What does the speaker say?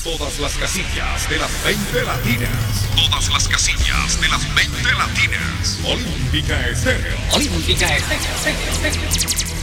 Todas las casillas de las 20 latinas. Todas las casillas de las 20 latinas. Olímpica Estéreo. Olímpica Estéreo.